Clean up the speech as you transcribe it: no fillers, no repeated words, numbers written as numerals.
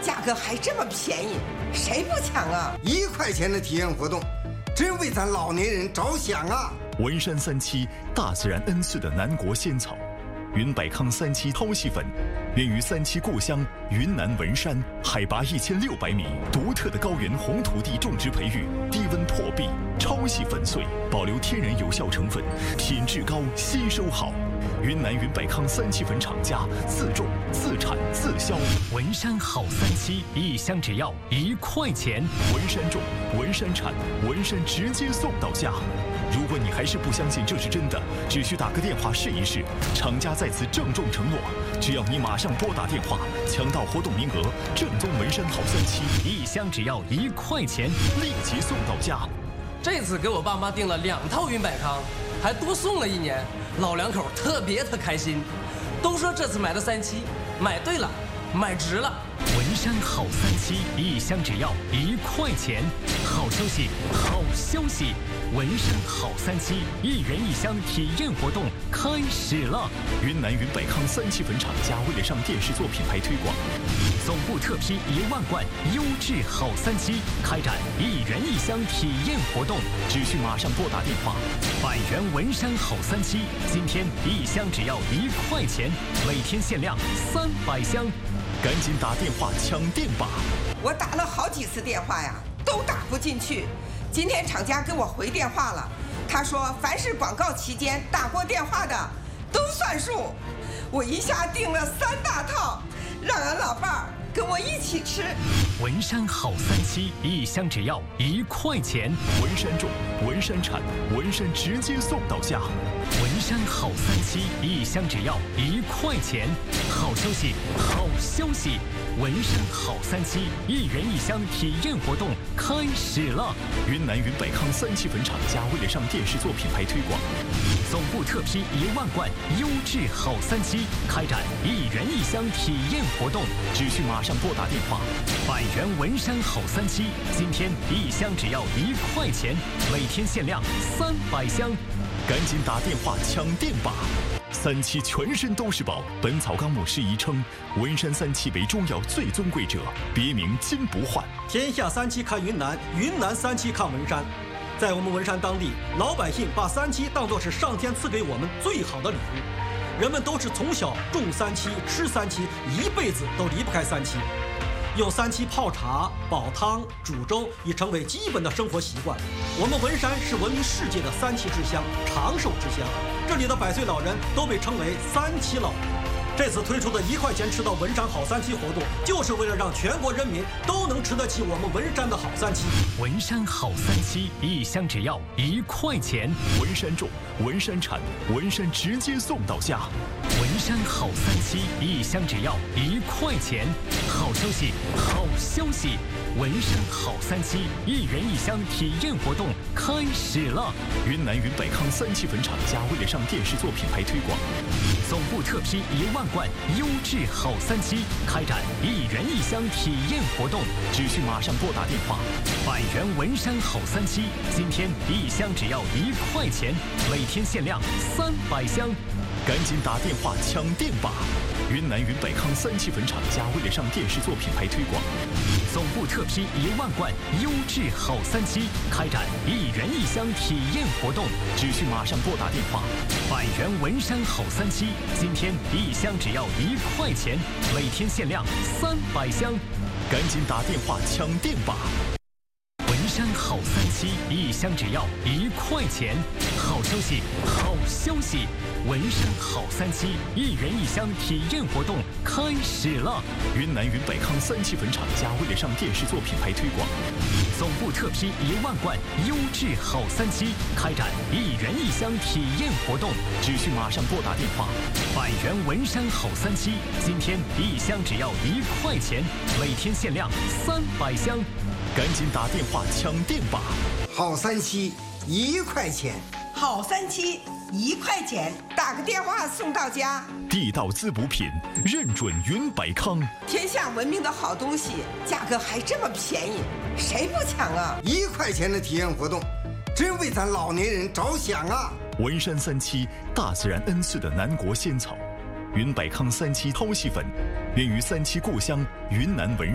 价格还这么便宜，谁不抢啊 ？1块钱的体验活动，真为咱老年人着想啊！ 文山三七，大自然恩赐的南国仙草，云百康三七超细粉，源于三七故乡云南文山，海拔1600米，独特的高原红土地种植培育，低温破壁，超细粉碎，保留天然有效成分，品质高，吸收好。云南云百康三七粉厂家自种、自产、自销。 文山好三七，一箱只要1块钱。 文山种，文山产，文山直接送到家。如果你还是不相信这是真的，只需打个电话试一试。厂家在此郑重承诺，只要你马上拨打电话，抢到活动名额，正宗文山好三七， 一箱只要1块钱， 立即送到家。 这次给我爸妈订了2套云百康，还多送了1年，老两口特别开心，都说这次买的三七买对了，买值了。 文山好三七，一箱只要1块钱。好消息，好消息！文山好三七1元1箱体验活动开始了。 云南云百康三七粉厂家为了上电视做品牌推广， 总部特批1万罐优质好三七，开展1元1箱体验活动， 只需马上拨打电话。 100元文山好三七，今天1箱只要1块钱，每天限量300箱， 赶紧打电话抢店吧！ 我打了好几次电话呀，都打不进去。今天厂家给我回电话了，他说凡是广告期间打过电话的都算数。我一下订了3大套，让俺老伴儿跟我一起吃。 文山好三七，一箱只要1块钱。 文山种，文山产，文山直接送到家。 文山好三七，一箱只要1块钱。好消息，好消息！文山好三七1元1箱体验活动开始了。 云南云百康三七粉厂家为了上电视做品牌推广， 总部特批1万罐优质好三七，开展1元1箱体验活动， 只需马上拨打电话。 100元文山好三七，今天1箱只要1块钱，每天限量300箱， 赶紧打电话抢店吧！三七全身都是宝，《本草纲目》释疑称，文山三七为中药最尊贵者，别名金不换。 天下三七看云南，云南三七看文山。在我们文山当地，老百姓把三七当作是上天赐给我们最好的礼物。人们都是从小种三七、吃三七，一辈子都离不开三七。用三七泡茶、煲汤、煮粥已成为基本的生活习惯。我们文山是闻名世界的三七之乡、长寿之乡，这里的100岁老人都被称为三七老人。这次推出的1块钱吃到文山好三七活动，就是为了让全国人民都能吃得起我们文山的好三七。 文山好三七，一箱只要1块钱。 文山种，文山产，文山直接送到家。 文山好三七，一箱只要1块钱。好消息，好消息！文山好三七1元1箱体验活动开始了。 云南云百康三七粉厂家为了上电视做品牌推广， 总部特批1万罐优质好三七，开展1元1箱体验活动， 只需马上拨打电话。 100元文山好三七，今天1箱只要1块钱，每天限量300箱， 赶紧打电话抢店吧！云南云百康三七粉厂家为了上电视做品牌推广， 总部特批1万罐优质好三七，开展1元1箱体验活动， 只需马上拨打电话。 100元文山好三七，今天1箱只要1块钱，每天限量300箱， 赶紧打电话抢店吧！ 文山好三七，一箱只要1块钱。好消息，好消息！文山好三七1元1箱体验活动开始了。 云南云百康三七粉厂家为了上电视做品牌推广， 总部特批1万罐优质好三七，开展1元1箱体验活动， 只需马上拨打电话。 100元文山好三七，今天1箱只要1块钱，每天限量300箱， 赶紧打电话抢店吧！ 好三七1块钱， 好三七1块钱，打个电话送到家。 地道滋补品，认准云百康。 天下闻名的好东西，价格还这么便宜，谁不抢啊 ？1块钱的体验活动，真为咱老年人着想啊！ 文山三七，大自然恩赐的南国仙草，云百康三七超细粉，源于三七故乡云南文